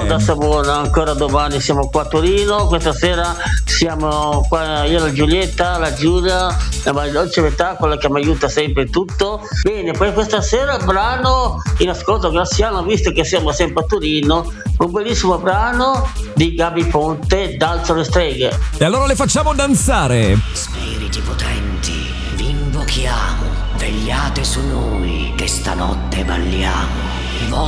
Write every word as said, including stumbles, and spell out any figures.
da Savona, ancora domani siamo qua a Torino, questa sera siamo qua io, la Giulietta, la Giulia, la mia dolce metà, quella che mi aiuta sempre in tutto. Bene, poi questa sera il brano in ascolto Graziano, visto che siamo sempre a Torino, un bellissimo brano di Gabi Ponte, Danzano le streghe. E allora le facciamo danzare. Spiriti potenti, vi invochiamo, vegliate su noi che stanotte balliamo.